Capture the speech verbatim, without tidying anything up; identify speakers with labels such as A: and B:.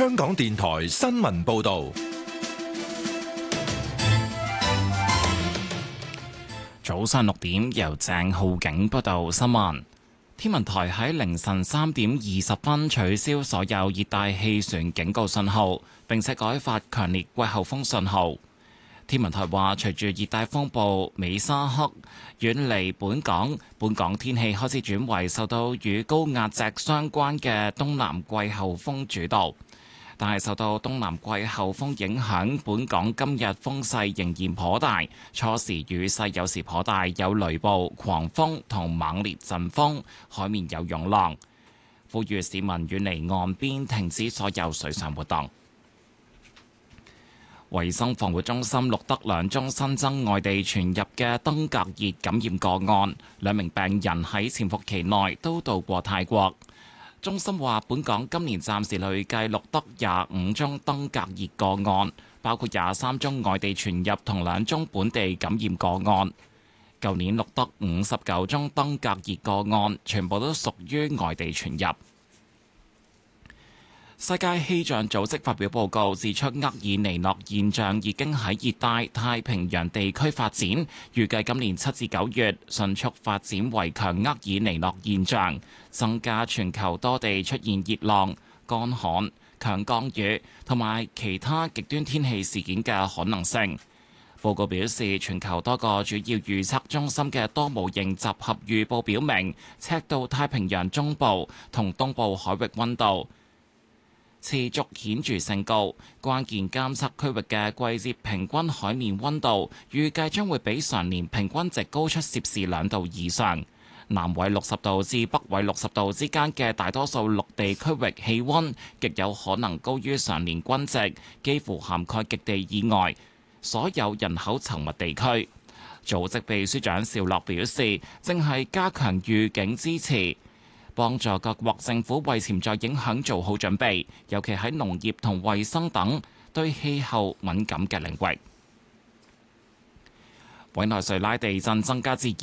A: 香港電台新聞報道。
B: 早上六點，由鄭浩景報道新聞。天文台喺凌晨三點二十分取消所有熱帶氣旋警告信號，並且改發強烈季候風信號。天文台話，隨住熱帶風暴美沙克遠離本港，本港天氣開始轉為受到與高壓脊相關嘅東南季候風主導。但係受到東南季候風影響，本港今日風勢仍然頗大，初時雨勢有時頗大，有雷暴、狂風同猛烈陣風，海面有湧浪。呼籲市民遠離岸邊，停止所有水上活動。衛生防護中心錄得兩宗新增外地傳入嘅登革熱感染個案，兩名病人喺潛伏期內都到過泰國。中心話，本港今年暫時累計錄得廿五宗登革熱個案，包括廿三宗外地傳入同兩宗本地感染個案。舊年錄得五十九宗登革熱個案，全部都屬於外地傳入。世界氣象組織發表報告指出，厄爾尼諾現象已經喺熱帶太平洋地區發展，預計今年七至九月迅速發展為強厄爾尼諾現象，增加全球多地出現熱浪、乾旱、強降雨同埋其他極端天氣事件嘅可能性。報告表示，全球多個主要預測中心嘅多模型集合預報表明，赤道太平洋中部同東部海域溫度持續顯著升高，關鍵監測區域嘅季節平均海面溫度預計將會比上年平均值高出攝氏兩度以上。南緯六十度至北緯六十度之間嘅大多數陸地區域氣溫極有可能高於上年均值，幾乎涵蓋極地以外所有人口稠密地區。組織秘書長邵樂表示，正係加強預警支持，幫助各國政府為潛在影響做好準備，尤其喺農業同衛生等對氣候敏感嘅領域。委內瑞拉地震增加至